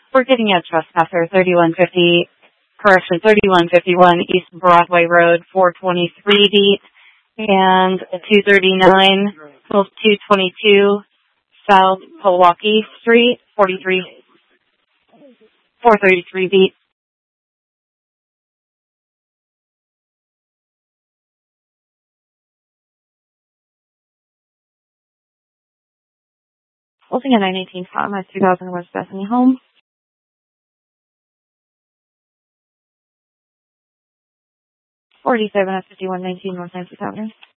We're getting a trespasser, 3151 East Broadway Road, 423 beat, and 239, 222 South Milwaukee Street, 433 beat. Closing at 918 Thomas, 2000 West Bethany Home. 47 at 5119 North 9th Avenue.